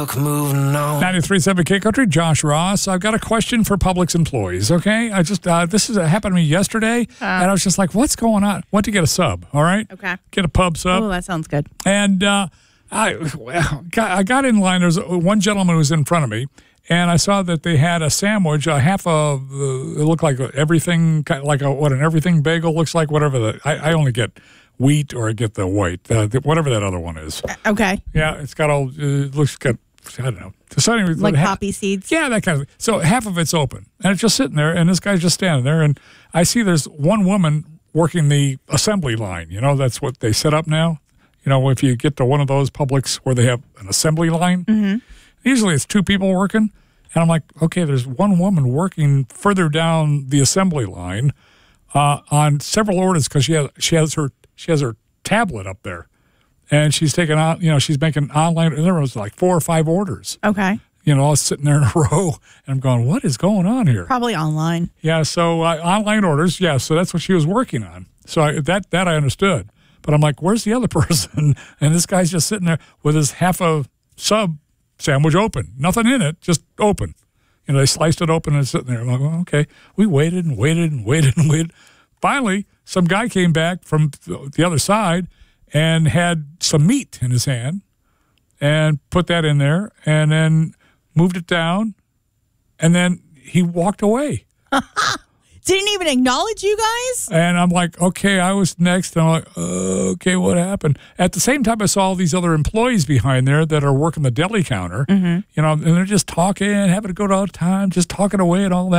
Moving on. 93.7 K Country, Josh Ross. I've got a question for Publix employees, okay? I just, this happened to me yesterday, and I was just like, what's going on? Went to get a sub, all right? Okay. Get a pub sub. Oh, that sounds good. And I got in line. There's one gentleman who was in front of me, and I saw that they had a sandwich, half of, it looked like everything, like what an everything bagel looks like, whatever. I only get wheat or I get the white, whatever that other one is. Okay. Yeah, it's got all, it looks got, I don't know. So anyway, like poppy seeds? Yeah, that kind of thing. So half of it's open, and it's just sitting there, and this guy's just standing there, and I see there's one woman working the assembly line. You know, that's what they set up now. You know, if you get to one of those Publix where they have an assembly line, usually it's two people working, and I'm like, okay, there's one woman working further down the assembly line on several orders because she has her tablet up there. And she's taking on, you know, she's making online, and there was like 4 or 5 orders. Okay. You know, all sitting there in a row. And I'm going, what is going on here? Probably online. Yeah, so online orders, yeah, so that's what she was working on. So that I understood. But I'm like, where's the other person? And this guy's just sitting there with his half a sub sandwich open. Nothing in it, just open. You know, they sliced it open and it's sitting there. I'm like, well, okay. We waited and waited and waited and waited. Finally, some guy came back from the other side and had some meat in his hand and put that in there and then moved it down, and then he walked away. Didn't even acknowledge you guys? And I'm like, okay, I was next. And I'm like, okay, what happened? At the same time, I saw all these other employees behind there that are working the deli counter, you know, and they're just talking, having a good old time, just talking away and all that.